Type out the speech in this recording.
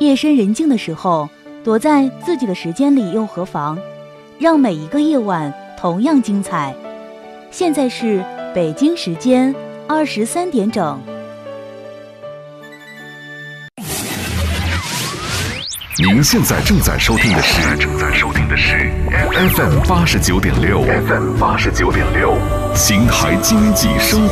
夜深人静的时候，躲在自己的时间里又何妨？让每一个夜晚同样精彩。现在是北京时间23点整。 您现在正在收听的是 FM 89.6 FM 89.6，邢台经济生